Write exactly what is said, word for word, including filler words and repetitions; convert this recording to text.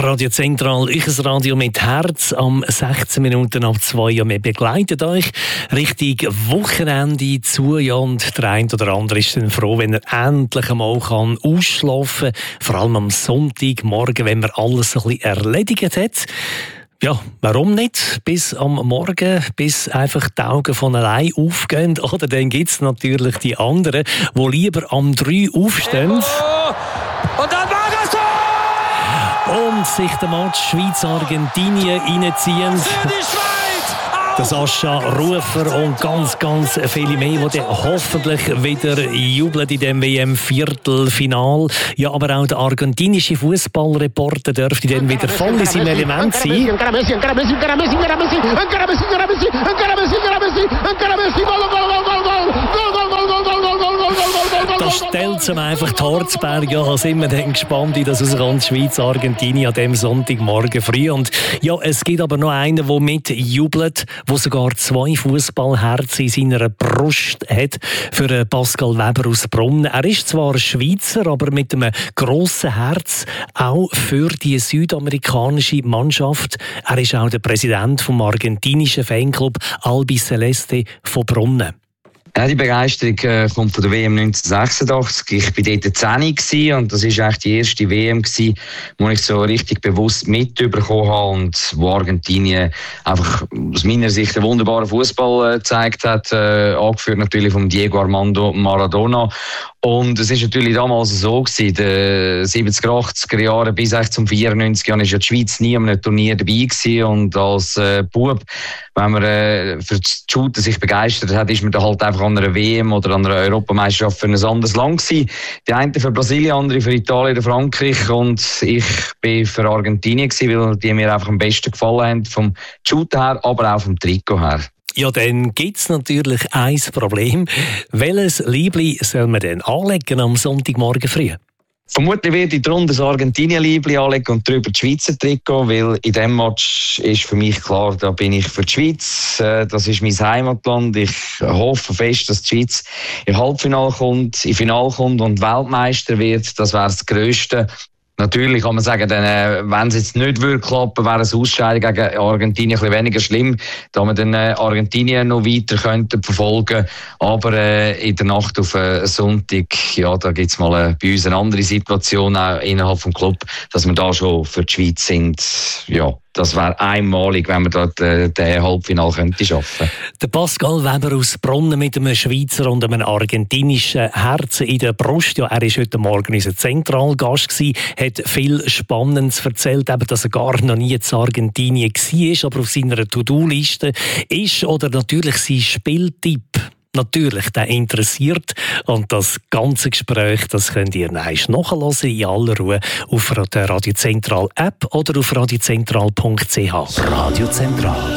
Radio Zentral, ich ein Radio mit Herz am sechzehn Minuten ab zwei. Ja, wir begleiten euch Richtung Wochenende zu. Ja, und der eine oder andere ist dann froh, wenn er endlich einmal kann ausschlafen kann. Vor allem am Sonntagmorgen, wenn man alles ein bisschen erledigt hat. Ja, warum nicht? Bis am Morgen, bis einfach die Augen von allein aufgehen. Oder dann gibt es natürlich die anderen, die lieber am drei aufstehen. Und dann war das so! Und sich den Match Schweiz-Argentinien reinziehen. Der Sascha Rufer und ganz, ganz viele mehr, die hoffentlich wieder jubeln in dem W M-Viertelfinal. Ja, aber auch der argentinische Fußballreporter dürfte dann wieder voll in seinem Element sein. Da stellt es ihm einfach die Harzberge. Ja, da sind wir dann gespannt, wie das rauskommt, Schweiz-Argentinien an diesem Sonntagmorgen früh. Und ja, es gibt aber noch einen, der mitjubelt, der sogar zwei Fußballherzen in seiner Brust hat, für Pascal Weber aus Brunn. Er ist zwar Schweizer, aber mit einem grossen Herz auch für die südamerikanische Mannschaft. Er ist auch der Präsident vom argentinischen Fanclub Albi Celeste von Brunnen. Ja, die Begeisterung äh, kommt von der W M neunzehnhundertsechsundachtzig. Ich war dort zehn und das war eigentlich die erste W M, wo ich so richtig bewusst mitbekommen habe und wo Argentinien einfach aus meiner Sicht einen wunderbaren Fußball äh, gezeigt hat, äh, angeführt natürlich von Diego Armando Maradona. Und es war natürlich damals so gewesen, in den siebziger, achtziger Jahren bis zum vierundneunzig Jahren war ja die Schweiz nie an einem Turnier dabei gewesen. Und als äh, Bub, wenn man äh, für das Shooten sich begeistert hat, ist man da halt einfach an einer W M oder an einer Europameisterschaft für ein anderes Land gewesen. Die einen für Brasilien, andere für Italien oder Frankreich. Und ich bin für Argentinien gewesen, weil die mir einfach am besten gefallen haben, vom Shooten her, aber auch vom Trikot her. Ja, dann gibt es natürlich ein Problem. Welches Liebli soll man denn anlegen am Sonntagmorgen früh? Vermutlich werde ich darunter das Argentinien-Liebli anlegen und darüber das Schweizer Trikot, weil in diesem Match ist für mich klar, da bin ich für die Schweiz. Das ist mein Heimatland. Ich hoffe fest, dass die Schweiz im Halbfinale kommt, im Finale kommt und Weltmeister wird. Das wäre das Grösste. Natürlich kann man sagen, dann, wenn es jetzt nicht würde klappen, wäre es Ausscheidung gegen Argentinien ein bisschen weniger schlimm, da man dann äh, Argentinien noch weiter könnte verfolgen. Aber äh, in der Nacht auf äh, Sonntag, ja, da gibt es mal äh, bei uns eine andere Situation auch innerhalb des Club, dass wir da schon für die Schweiz sind. Ja, das wäre einmalig, wenn wir dort äh, den Halbfinale könnte schaffen. Der Pascal Weber aus Brunnen mit einem Schweizer und einem argentinischen Herzen in der Brust. Ja, er war heute Morgen unser Zentralgast gewesen, hat viel Spannendes erzählt, eben, dass er gar noch nie in Argentinien war, aber auf seiner To-Do-Liste ist, oder natürlich sein Spieltipp. Natürlich, der interessiert. Und das ganze Gespräch, das könnt ihr nachhören in aller Ruhe auf der Radio Zentral App oder auf radiozentral punkt c h. Radio Zentral.